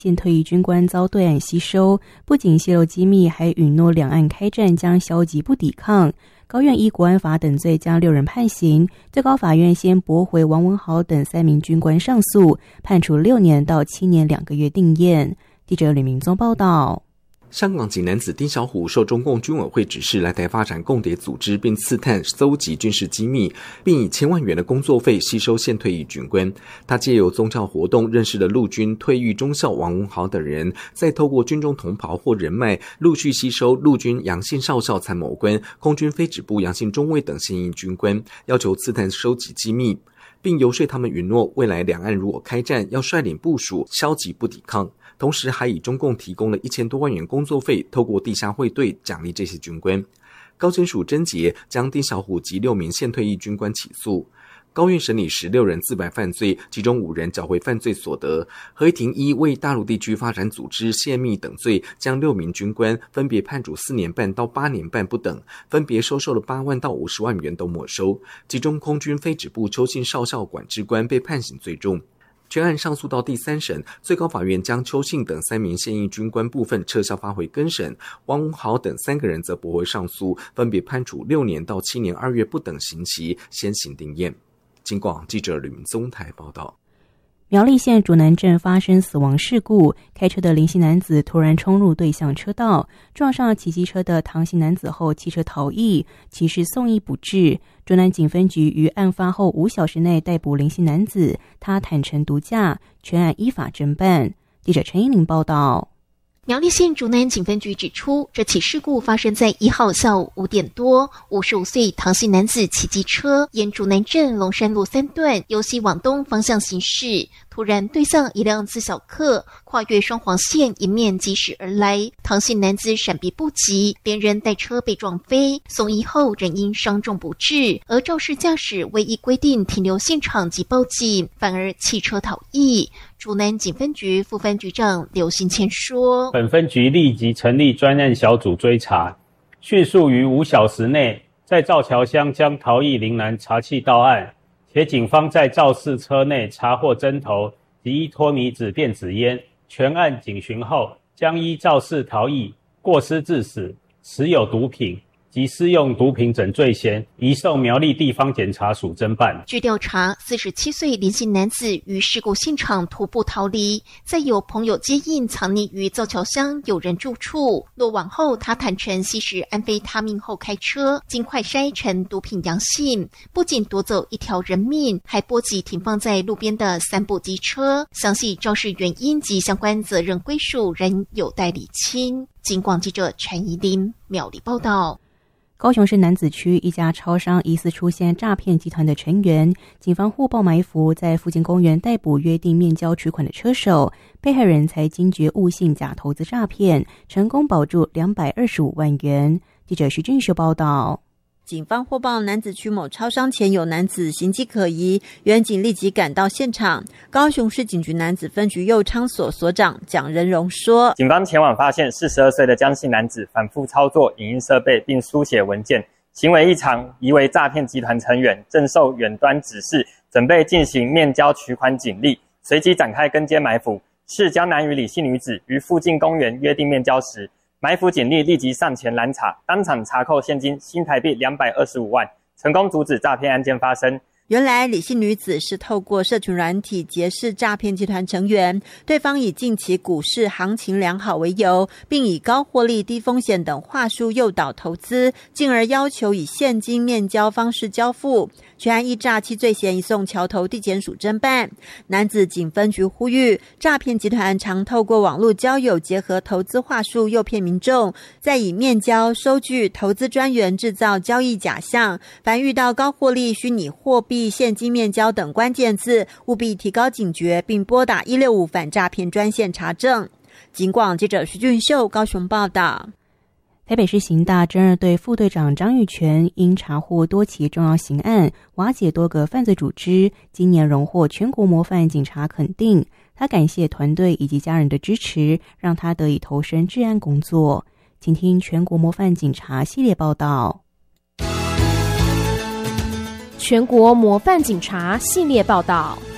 现退役军官遭对岸吸收，不仅泄露机密，还允诺两岸开战将消极不抵抗。高院依国安法等罪将6人判刑，最高法院先驳回王文豪等3名军官上诉，判处6年到7年2个月定谳。记者吕明宗报道。 香港籍男子丁小虎受中共军委会指示来台发展共谍组织，并刺探搜集军事机密，并以1000万元的工作费吸收现退役军官。他借由宗教活动认识了陆军退役中校王文豪等人，再透过军中同袍或人脉，陆续吸收陆军杨姓少校参谋官、空军飞指部杨姓中尉等现役军官，要求刺探收集机密，并游说他们允诺未来两岸如果开战，要率领部署消极不抵抗。同时还以中共提供了1000多万元工作费，透过地下汇兑奖励这些军官。高检署侦结，将丁小虎及6名现退役军官起诉。高院审理16人自白犯罪，其中5人缴回犯罪所得。合议庭依为大陆地区发展组织泄密等罪，将6名军官分别判处4年半到8年半不等，分别收受了8万到50万元都没收。其中空军飞指部邱姓少校管制官被判刑最重。全案上诉到第3审，最高法院将邱姓等3名现役军官部分撤销发回更审，王文豪等3个人则驳回上诉，分别判处6年到7年2月不等刑期，先行定谳。警广记者吕明宗台报道。 苗栗县竹南镇发生死亡事故，开车的林姓男子突然冲入对向车道，撞上骑机车的唐姓男子后，汽车逃逸，其时送医不治。竹南警分局于案发后5小时内逮捕林姓男子，他坦诚毒驾，全案依法侦办。记者陈依玲报道。 苗栗县竹南警分局指出，这起事故发生在1号下午5点多，55岁唐姓男子骑机车沿竹南镇龙山路3段由西往东方向行驶，突然对向一辆自小客，跨越双黄线迎面疾驶而来，唐姓男子闪避不及，连人带车被撞飞，送医后仍因伤重不治，而肇事驾驶未依规定停留现场及报警，反而汽车逃逸。竹南警分局副分局长刘新谦说， 本分局立即成立专案小组追查，迅速于5小时内在造桥乡将逃逸林男查缉到案，且警方在肇事车内查获针头及1脱米纸电子烟，全案警询后，将依肇事逃逸、过失致死、持有毒品及施用毒品等罪嫌，移送苗栗地方检察署侦办。 据调查，47岁林姓男子于事故现场徒步逃离，再由朋友接应藏匿于造桥乡有人住处。落网后，他坦承吸食安非他命后开车，经快筛呈毒品阳性，不仅夺走1条人命，还波及停放在路边的3部机车。详细肇事原因及相关责任归属仍有待厘清。警广记者陈怡琳苗栗报道。 高雄市楠梓区一家超商疑似出现诈骗集团的成员，警方获报埋伏，在附近公园逮捕约定面交取款的车手，被害人才惊觉误信假投资诈骗，成功保住225万元。记者徐俊秀报道。 警方获报楠梓区某超商前有男子形迹可疑，员警立即赶到现场。高雄市警局楠梓分局右昌所所长蒋仁荣说， 警方前往发现42岁的江姓男子反复操作影音设备并书写文件，行为异常，疑为诈骗集团成员，正受远端指示准备进行面交取款警力，随即展开跟街埋伏，视江南与李姓女子于附近公园约定面交时，埋伏警力立即上前拦查，当场查扣现金新台币225万，成功阻止诈骗案件发生。 原来李姓女子是透过社群软体结识诈骗集团成员，对方以近期股市行情良好为由，并以高获利低风险等话术诱导投资，进而要求以现金面交方式交付。全案依诈欺罪嫌移送桥头地检署侦办。楠梓警分局呼吁，诈骗集团常透过网络交友结合投资话术诱骗民众，再以面交、收据、投资专员制造交易假象。凡遇到高获利、虚拟货币、现金面交等关键字，务必提高警觉，并拨打165反诈骗专线查证。警广记者徐俊秀高雄报道。 台北市刑大侦2队副队长张玉泉因查获多起重要刑案，瓦解多个犯罪组织，今年荣获全国模范警察肯定。他感谢团队以及家人的支持，让他得以投身治安工作。请听全国模范警察系列报道。 全国模范警察系列报道。